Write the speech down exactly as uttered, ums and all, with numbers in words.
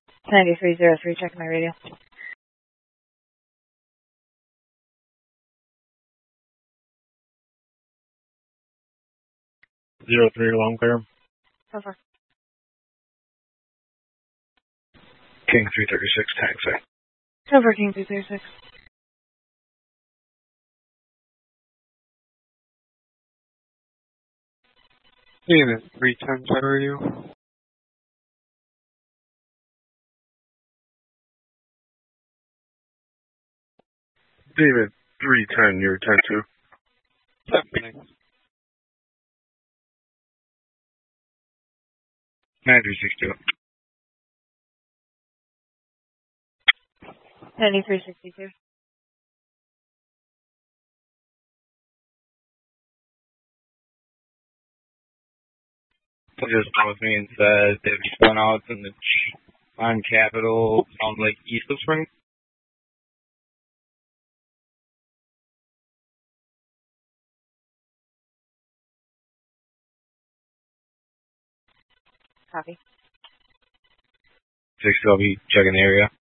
ninety-three zero three, checking my radio. Zero three, long clear. So far. King three thirty-six, taxi. So far, King three thirty-six. David, three ten, check radio. David, three ten, you're ten two. Seven. nine three six two. ninety-three sixty-two. Just come with me and said if you spun out in the on Capitol, sounds like east of Spring. Copy. six, I'll be checking the area.